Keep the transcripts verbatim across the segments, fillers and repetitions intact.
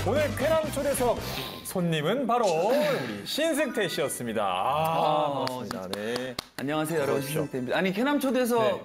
오늘 쾌남 초대석 손님은 바로 우리 신승태 씨였습니다. 아, 반갑습니다. 네. 안녕하세요, 여러분. 신승태입니다. 아니, 쾌남 초대석 네.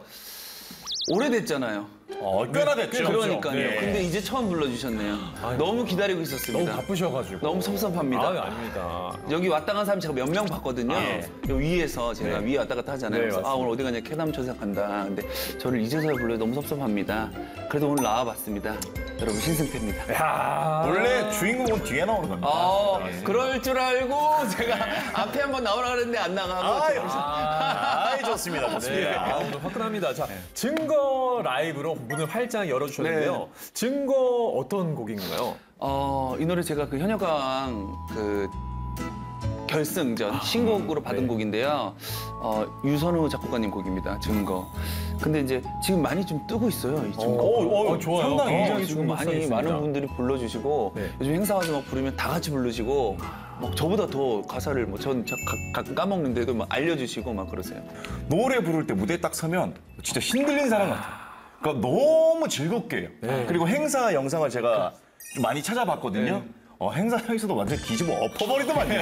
오래됐잖아요. 어, 꽤나 됐죠. 그러니까요. 네. 근데 이제 처음 불러주셨네요. 아유, 너무 기다리고 너무 있었습니다. 바쁘셔가지고. 너무 섭섭합니다. 아, 아닙니다. 여기 왔다 간 사람 제가 몇 명 봤거든요. 예. 여기 위에서 제가 네. 위에 왔다 갔다 하잖아요. 네, 그래서 아, 맞습니다. 오늘 어디 가냐, 쾌남 초대석 간다. 근데 저를 이제서야 불러요. 너무 섭섭합니다. 그래도 오늘 나와봤습니다. 여러분, 신승태입니다. 야, 원래 주인공은 뒤에 나오는 겁니다. 아, 네. 그럴 줄 알고 제가 앞에 한번 나오라 그랬는데 안 나가고. 아이, 아, 아이, 좋습니다. 네, 좋습니다. 아, 오늘 화끈합니다. 자, 증거 라이브로 문을 활짝 열어주셨는데요. 증거 어떤 곡인가요? 어, 이 노래 제가 그 현역강 그 결승전 신곡으로 받은 네. 곡인데요. 어, 유선우 작곡가님 곡입니다. 증거. 근데 이제 지금 많이 좀 뜨고 있어요. 이 증거. 오, 오, 어, 좋아요. 상당히 굉장히 지금 많이 중독성이 많은 있습니다. 분들이 불러주시고 네. 요즘 행사 와서 막 부르면 다 같이 부르시고 막 저보다 더 가사를 뭐전 가끔 까먹는데도 막 알려주시고 막 그러세요. 노래 부를 때 무대에 딱 서면 진짜 신들린 사람 같아요. 그러니까 너무 즐겁게 해요. 네. 그리고 행사 영상을 제가 좀 많이 찾아봤거든요. 어, 행사장에서도 완전 뒤집어 엎어버리더만요.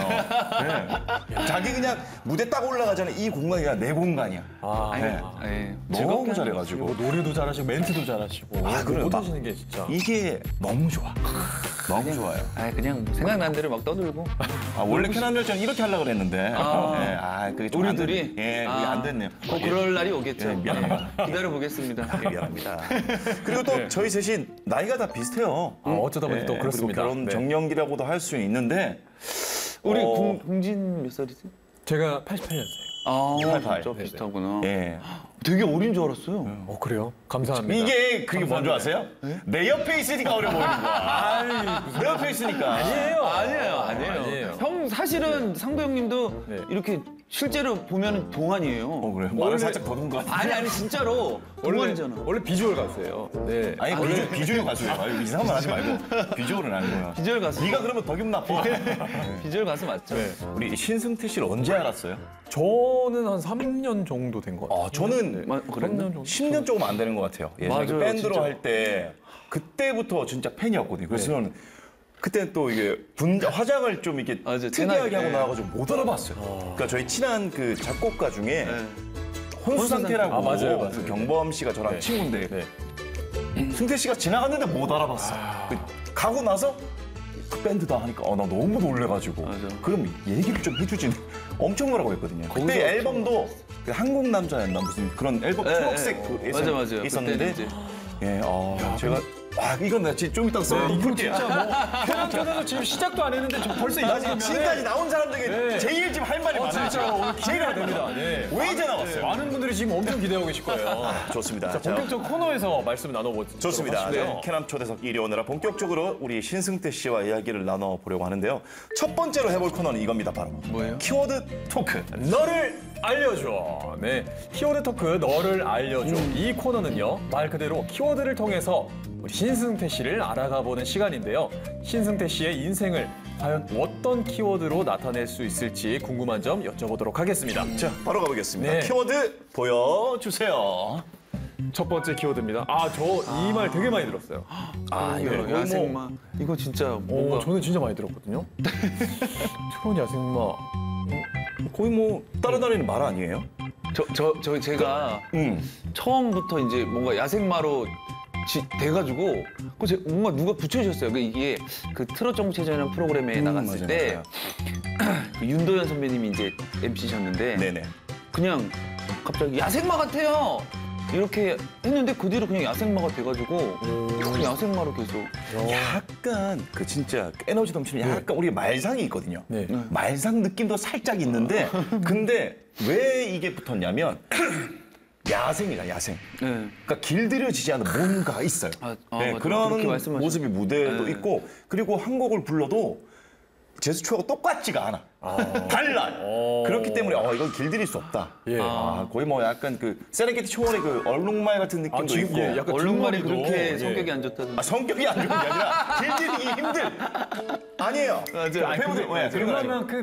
네. 자기 그냥 무대 딱 올라가잖아요. 이 공간이 그냥 내 공간이야. 아, 네. 네. 너무 잘해가지고. 뭐 노래도 잘하시고 멘트도 잘하시고 아, 그래요? 못 하시는 게 진짜. 이게 너무 좋아. 너무 좋아요. 아, 그냥 뭐 생각난 대로 막 떠들고. 아, 원래 쾌남 열전 이렇게 하려고 그랬는데. 아. 네, 아, 그게 좀 안 우리들이? 됐- 예, 그게 아, 안 됐네요. 꼭 그럴 날이 오겠죠. 예, 미안합니다. 기다려 보겠습니다. 예, 미안합니다. 그리고 또 저희 셋이 나이가 다 비슷해요. 아, 어쩌다 보니 예, 또 그렇습니다. 그리고 결혼 네. 정년기라고도 할 수 있는데 우리 어, 공, 공진 몇 살이지? 제가 팔십팔 년생이에요. 아, 팔팔. 진짜 비슷하구나. 예. 되게 어린 줄 알았어요. 어, 그래요? 감사합니다. 이게 그게 뭔지 아세요? 내 옆에 있으니까 어려 보이는 거야. 내 옆에 있으니까. 아니에요. 아니에요, 아니에요. 아니에요. 형 사실은 상도 형님도 네. 이렇게 실제로 보면 동안이에요. 어, 그래요? 원래- 말을 살짝 더듬은 것 같아. 아니 아니 진짜로 원래, 동안이잖아. 원래 비주얼 가수예요. 네. 아니, 비주, 비주얼 가수예요. 아유, 이상한 말 하지 말고. 비주얼은 아니고요. 비주얼 가수. 네가 그러면 더 기분 나빠. 비주얼 가수 맞죠? 네. 우리 신승태 씨를 언제 알았어요? 저는 한 삼 년 정도 된 것 같아요. 아, 저는 마- 삼 그랬나? 년 정도. 십 년 조금 안 되는 것 같아요. 예전에 맞아요, 그 밴드로 진짜. 할 때 그때부터 진짜 팬이었거든요. 그래서 저는 그때는 또 이게 분 화장을 좀 이렇게 맞아요, 특이하게 진하게. 하고 나와가지고 못 알아봤어요. 그러니까 저희 친한 그 작곡가 중에 네. 혼수 상태라고 아, 맞아요, 맞아요. 그 경범 씨가 저랑 네. 친구인데 네. 승태 씨가 지나갔는데 못 알아봤어. 그 가고 나서 그 밴드다 하니까 어, 나 너무 놀래가지고 맞아. 그럼 얘기를 좀 해주지. 엄청 뭐라고 했거든요. 그때 거기서 앨범도 그 한국 남자였나 무슨 그런 앨범 네, 초록색 네. 그 맞아, 맞아요. 있었는데 그때는 이제. 예, 어, 제가 아 이건 나 진짜 좀 이따 써요. 이거 진짜 뭐 쾌남 초대석 지금 시작도 안 했는데 저 벌써 나 이거 지금 지금까지 나온 사람 중에 네. 제일 지금 할 말이 어, 많아요. 진짜 오늘 기대가 됩니다. 네. 왜 이제 나왔어요? 많은 분들이 지금 엄청 기대하고 계실 거예요. 좋습니다. 자, 본격적 코너에서 말씀 나눠보도록 좋습니다. 하시고요. 네. 캐남 초대석 일 위 오느라 본격적으로 우리 신승태 씨와 이야기를 나눠보려고 하는데요. 첫 번째로 해볼 코너는 이겁니다. 바로 뭐예요? 키워드 토크. 너를 알려줘. 네, 키워드 토크 너를 알려줘. 이 코너는요 말 그대로 키워드를 통해서 우리 신승태 씨를 알아가 보는 시간인데요. 신승태 씨의 인생을 과연 어떤 키워드로 나타낼 수 있을지 궁금한 점 여쭤보도록 하겠습니다. 자, 바로 가보겠습니다. 네. 키워드 보여주세요. 첫 번째 키워드입니다. 아, 저 이 말 되게 많이 들었어요. 아, 이거 네, 야생마. 이거 진짜 어, 뭔가 저는 진짜 많이 들었거든요. 트론 야생마. 거의 뭐 따라다니는 말 아니에요? 저, 저, 저 제가 응. 처음부터 이제 뭔가 야생마로 지, 돼가지고 그 제, 뭔가 누가 붙여주셨어요. 그 이게 그 트롯 정체전이라는 프로그램에 나갔을 맞아요, 때 그 윤도현 선배님이 이제 엠씨셨는데 네네. 그냥 갑자기 야생마 같아요. 이렇게 했는데 그 뒤로 그냥 야생마가 돼가지고 그 야생마로 계속. 약간 그 진짜 에너지 넘치는 약간 우리 말상이 있거든요. 네. 말상 느낌도 살짝 있는데 근데 왜 이게 붙었냐면 야생이다 야생. 네. 그러니까 길들여지지 않은 뭔가 있어요. 아, 아, 네, 맞아. 그런 그렇게 말씀하셨- 모습이 무대에도 네. 있고 그리고 한 곡을 불러도 제스처가 똑같지가 않아. 달라. 어. 그렇기 때문에 어, 이건 길들일 수 없다. 예. 아, 거의 뭐 약간 그 세렝게티 초원의 그 얼룩말 같은 느낌도 아, 지금 있고. 예, 약간 얼룩말이 뒷머리도, 그렇게 예. 성격이 안 좋다던데. 아, 성격이 안 좋은 게 아니라 길들이기 힘들. 아니에요. 맞아요. 아니, 팬분들, 근데 왜, 그런 거 아니고. 그러면 그